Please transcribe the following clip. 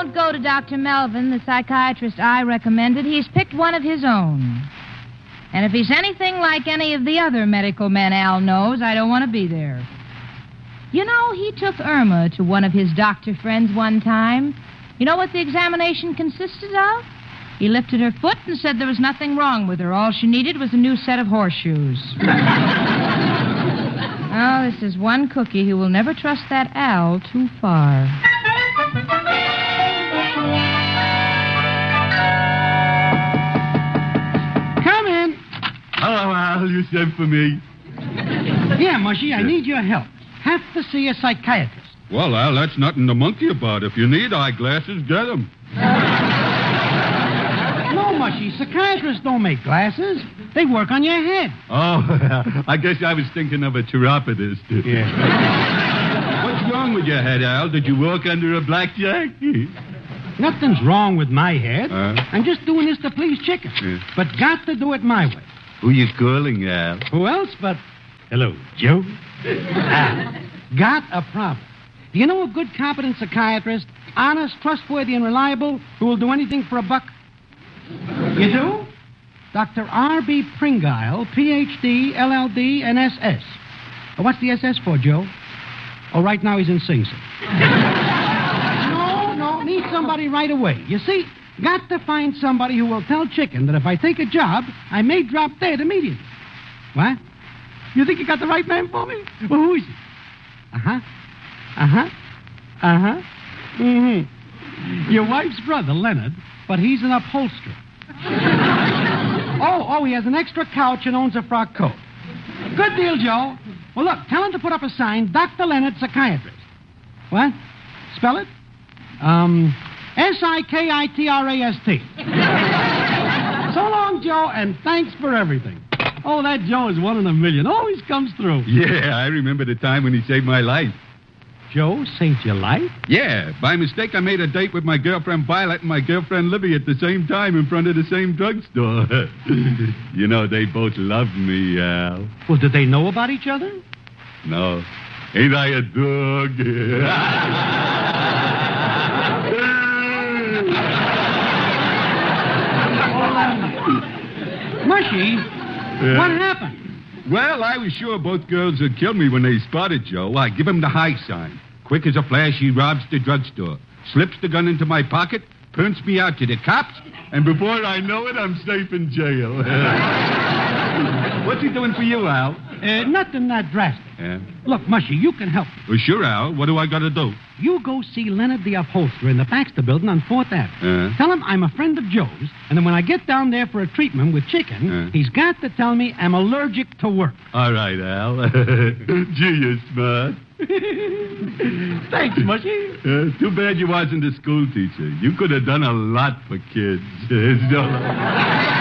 don't go to Dr. Melvin, the psychiatrist I recommended. He's picked one of his own. And if he's anything like any of the other medical men Al knows, I don't want to be there. You know, he took Irma to one of his doctor friends one time. You know what the examination consisted of? He lifted her foot and said there was nothing wrong with her. All she needed was a new set of horseshoes. Oh, this is one cookie who will never trust that Al too far. Come in. Hello, Al. You sent for me. Yeah, Mushy, I need your help. Have to see a psychiatrist. Well, Al, that's nothing to monkey about. If you need eyeglasses, get them. No, Mushy, psychiatrists don't make glasses. They work on your head. Oh, I guess I was thinking of a chiropodist. Yeah. What's wrong with your head, Al? Did you walk under a blackjack? Nothing's wrong with my head. I'm just doing this to please Chicken. Yeah. But got to do it my way. Who you calling, Al? Who else but... Hello, Joe? Got a problem. Do you know a good, competent psychiatrist? Honest, trustworthy, and reliable, who will do anything for a buck? You do? Dr. R.B. Pringile, Ph.D., LLD, and S.S. What's the S.S. for, Joe? Oh, right now he's in Sing Sing. No, need somebody right away. You see, got to find somebody who will tell Chicken that if I take a job, I may drop dead immediately. What? You think you got the right man for me? Well, who is he? Your wife's brother, Leonard, but he's an upholsterer. Oh, he has an extra couch and owns a frock coat. Good deal, Joe. Well, look, tell him to put up a sign, Dr. Leonard, psychiatrist. What? Spell it? S-I-K-I-T-R-A-S-T. So long, Joe, and thanks for everything. Oh, that Joe is one in a million. Always comes through. Yeah, I remember the time when he saved my life. Joe saved your life? Yeah, by mistake, I made a date with my girlfriend Violet and my girlfriend Libby at the same time in front of the same drugstore. You know, they both loved me, Al. Well, did they know about each other? No. Ain't I a dog? Mushy, what happened? Well, I was sure both girls would kill me when they spotted Joe. I give him the high sign. Quick as a flash, he robs the drugstore, slips the gun into my pocket, punts me out to the cops, and before I know it, I'm safe in jail. What's he doing for you, Al? Nothing that drastic. Yeah? Look, Mushy, you can help me. Well, sure, Al. What do I got to do? You go see Leonard the upholsterer in the Baxter building on 4th Avenue. Tell him I'm a friend of Joe's, and then when I get down there for a treatment with Chicken, he's got to tell me I'm allergic to work. All right, Al. Gee, you're smart. Thanks, Mushy. Too bad you wasn't a school teacher. You could have done a lot for kids.